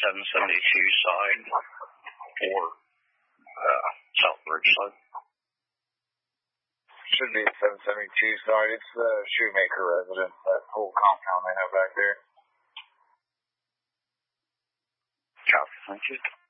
772 side or South Ridgeside. Should be 772 side. It's the Shoemaker residence, that whole compound they have back there. Copy, thank you.